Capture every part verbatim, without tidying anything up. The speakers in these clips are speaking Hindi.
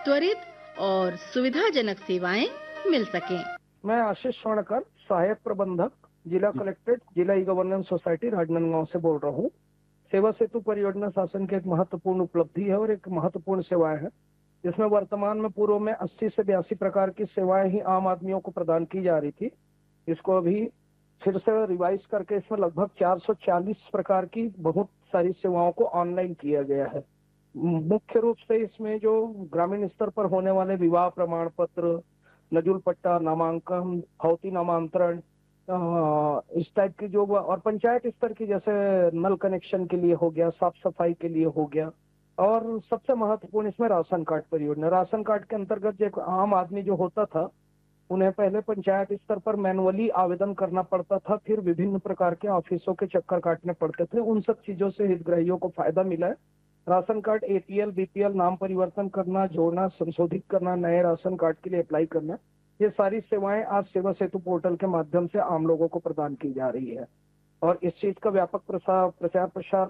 त्वरित और सुविधाजनक सेवाएं मिल सकें। मैं आशीष स्वर्णकर, सहायक प्रबंधक, जिला कलेक्ट्रेट, जिला ई गवर्नेंस सोसाइटी राजनांदगांव से बोल रहा हूँ। सेवा सेतु परियोजना शासन की एक महत्वपूर्ण उपलब्धि है और एक महत्वपूर्ण सेवाएं है। इसमें वर्तमान में पूर्व में अस्सी से बयासी प्रकार की सेवाएं ही आम आदमियों को प्रदान की जा रही थी। इसको अभी फिर से रिवाइज करके इसमें लगभग चार सौ चालीस प्रकार की बहुत सारी सेवाओं को ऑनलाइन किया गया है। मुख्य रूप से इसमें जो ग्रामीण स्तर पर होने वाले विवाह प्रमाण पत्र, नजुल पट्टा, नामांकन, भौती नामांतरण, इस टाइप की जो, और पंचायत स्तर की जैसे नल कनेक्शन के लिए हो गया, साफ सफाई के लिए हो गया, और सबसे महत्वपूर्ण इसमें राशन कार्ड परियोजना। राशन कार्ड के अंतर्गत जो आम आदमी जो होता था, उन्हें पहले पंचायत स्तर पर मैनुअली आवेदन करना पड़ता था, फिर विभिन्न प्रकार के ऑफिसों के चक्कर काटने पड़ते थे। उन सब चीजों से हितग्राहियों को फायदा मिला है। राशन कार्ड एपीएल, बीपीएल, नाम परिवर्तन करना, जोड़ना, संशोधित करना, नए राशन कार्ड के लिए अप्लाई करना, ये सारी सेवाएं आज सेवा सेतु पोर्टल के माध्यम से आम लोगों को प्रदान की जा रही है। और इस चीज का व्यापक प्रसार प्रचार प्रसार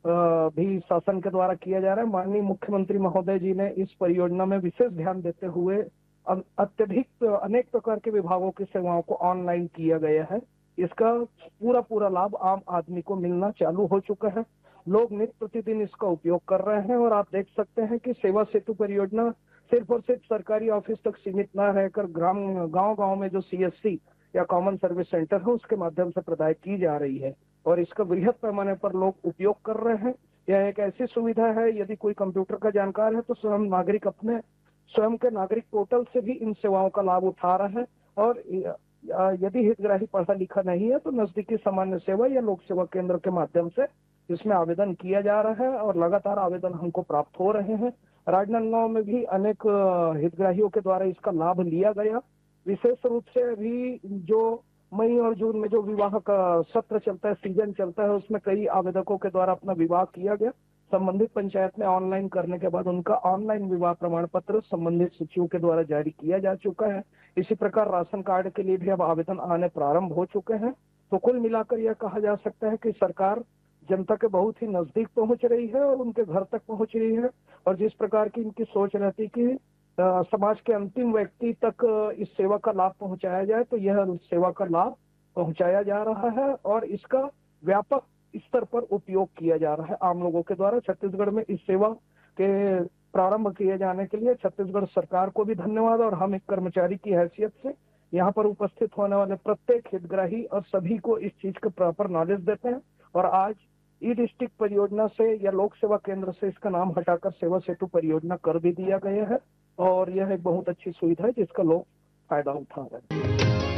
भी शासन के द्वारा किया जा रहा है। माननीय मुख्यमंत्री महोदय जी ने इस परियोजना में विशेष ध्यान देते हुए अत्यधिक अनेक प्रकार के विभागों की सेवाओं को ऑनलाइन किया गया है। इसका पूरा पूरा लाभ आम आदमी को मिलना चालू हो चुका है। लोग नित्य प्रतिदिन इसका उपयोग कर रहे हैं और आप देख सकते हैं कि सेवा सेतु परियोजना सिर्फ और सिर्फ सरकारी ऑफिस तक सीमित न रहकर ग्राम गांव गांव में जो सीएससी या कॉमन सर्विस सेंटर है उसके माध्यम से प्रदान की जा रही है और इसका बृहद पैमाने पर लोग उपयोग कर रहे हैं। यह एक ऐसी सुविधा है, यदि कोई कंप्यूटर का जानकार है तो स्वयं नागरिक अपने स्वयं के नागरिक पोर्टल से भी इन सेवाओं का लाभ उठा रहे हैं। और यदि हितग्राही पढ़ा लिखा नहीं है तो नजदीकी सामान्य सेवा या लोक सेवा केंद्र के माध्यम से इसमें आवेदन किया जा रहा है और लगातार आवेदन हमको प्राप्त हो रहे हैं। राजनांदगांव में भी अनेक हितग्राहियों के द्वारा इसका लाभ लिया गया। विशेष रूप से अभी जो मई और जून में जो विवाह का सत्र चलता है, सीजन चलता है, उसमें कई आवेदकों के द्वारा अपना विवाह किया गया। संबंधित पंचायत में ऑनलाइन करने के बाद उनका ऑनलाइन विवाह प्रमाण पत्र संबंधित सचिवों के द्वारा जारी किया जा चुका है। इसी प्रकार राशन कार्ड के लिए भी अब आवेदन आने प्रारंभ हो चुके हैं। तो कुल मिलाकर यह कहा जा सकता है कि सरकार जनता के बहुत ही नजदीक पहुंच रही है और उनके घर तक पहुंच रही है। और जिस प्रकार की इनकी सोच रहती कि आ, समाज के अंतिम व्यक्ति तक इस सेवा का लाभ पहुंचाया जाए, तो यह सेवा का लाभ पहुंचाया जा रहा है और इसका व्यापक स्तर पर उपयोग किया जा रहा है आम लोगों के द्वारा। छत्तीसगढ़ में इस सेवा के प्रारंभ किए जाने के लिए छत्तीसगढ़ सरकार को भी धन्यवाद। और हम एक कर्मचारी की हैसियत से यहाँ पर उपस्थित होने वाले प्रत्येक हितग्राही और सभी को इस चीज का प्रॉपर नॉलेज देते हैं। और आज ई डिस्ट्रिक्ट परियोजना से या लोक सेवा केंद्र से इसका नाम हटाकर सेवा सेतु परियोजना कर भी दिया गया है और यह एक बहुत अच्छी सुविधा है जिसका लोग फायदा उठा रहे हैं।